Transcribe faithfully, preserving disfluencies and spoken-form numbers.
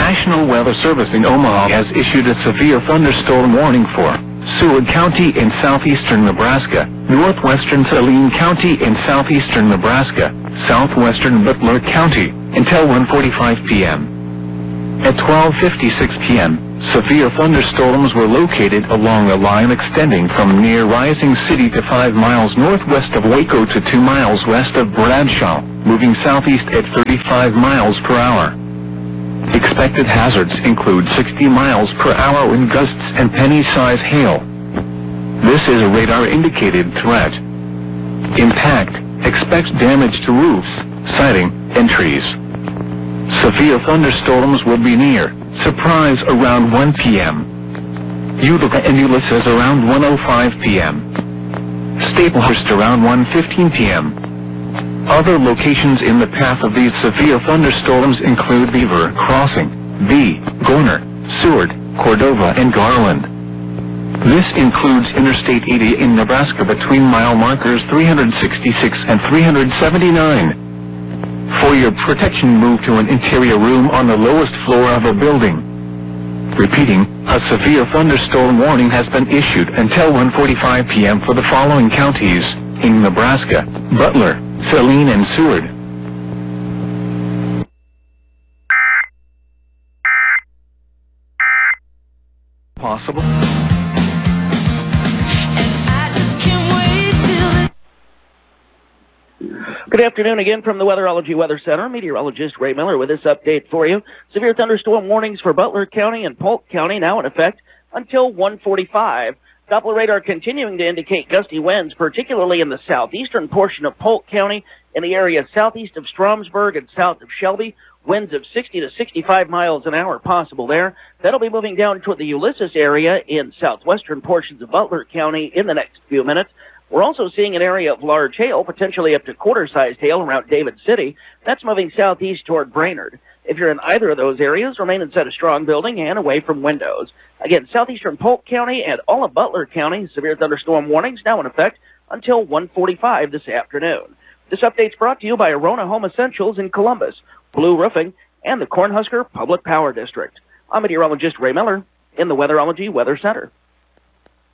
National Weather Service in Omaha has issued a severe thunderstorm warning for Seward County in southeastern Nebraska, northwestern Saline County in southeastern Nebraska, southwestern Butler County, until one forty-five p m At twelve fifty-six p m, severe thunderstorms were located along a line extending from near Rising City to five miles northwest of Waco to two miles west of Bradshaw, moving southeast at thirty-five miles per hour. Expected hazards include sixty miles per hour wind gusts and penny-size hail. This is a radar-indicated threat. Impact: expect damage to roofs, siding, and trees. Severe thunderstorms will be near Surprise around one p m Utica and Ulysses around one oh five p m Staplehurst around one fifteen p m Other locations in the path of these severe thunderstorms include Beaver Crossing, B, Gorner, Seward, Cordova, and Garland. This includes Interstate eighty in Nebraska between mile markers three sixty-six and three seventy-nine. For your protection, move to an interior room on the lowest floor of a building. Repeating, a severe thunderstorm warning has been issued until one forty-five p m for the following counties in Nebraska: Butler, Saline, and Seward. Possible? Good afternoon again from the Weatherology Weather Center. Meteorologist Ray Miller with this update for you. Severe thunderstorm warnings for Butler County and Polk County now in effect until one forty-five. Doppler radar continuing to indicate gusty winds, particularly in the southeastern portion of Polk County, in the area southeast of Stromsburg and south of Shelby. Winds of sixty to sixty-five miles an hour possible there. That'll be moving down toward the Ulysses area in southwestern portions of Butler County in the next few minutes. We're also seeing an area of large hail, potentially up to quarter-sized hail around David City. That's moving southeast toward Brainerd. If you're in either of those areas, remain inside a strong building and away from windows. Again, southeastern Polk County and all of Butler County, severe thunderstorm warnings now in effect until one forty-five this afternoon. This update's brought to you by Arona Home Essentials in Columbus, Blue Roofing, and the Cornhusker Public Power District. I'm meteorologist Ray Miller in the Weatherology Weather Center.